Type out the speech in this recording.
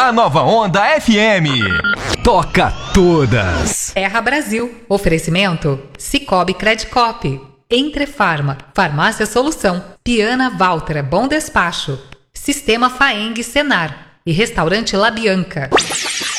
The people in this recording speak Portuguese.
A Nova Onda FM. Toca todas. Terra Brasil. Oferecimento Cicobi Credicop. Entrefarma. Farmácia Solução. Piana Valtra. Bom Despacho. Sistema Faeng Senar. E Restaurante La Bianca.